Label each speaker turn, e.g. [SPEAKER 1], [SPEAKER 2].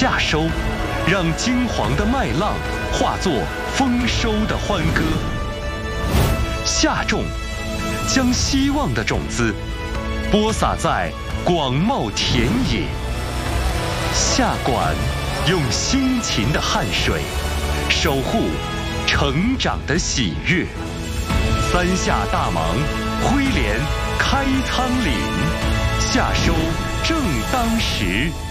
[SPEAKER 1] 夏收，让金黄的麦浪化作丰收的欢歌；夏种，将希望的种子播撒在广袤田野；夏管，用辛勤的汗水守护成长的喜悦。三夏大忙，挥镰开仓廪，夏收正当时。